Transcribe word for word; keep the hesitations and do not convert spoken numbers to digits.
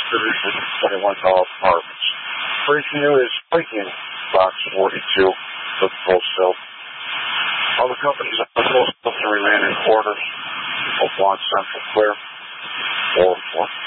Division twenty-one Tall Apartments. Briefing you is breaking box forty-two for the postal. All the companies on the postal can remain in order of one central clear. four four.